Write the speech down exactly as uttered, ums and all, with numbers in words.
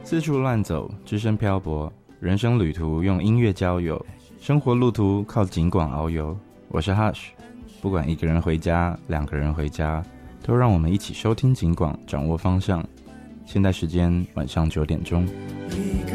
四处乱走，只身漂泊，人生旅途用音乐交友，生活路途靠景广遨游。我是 Hush， 不管一个人回家，两个人回家，都让我们一起收听景广，掌握方向。现在时间晚上九点钟。 一个